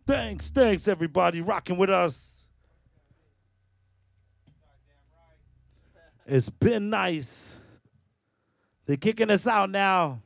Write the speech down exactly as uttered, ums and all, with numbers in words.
Thanks, thanks, everybody, rocking with us. It's been nice. They're kicking us out now.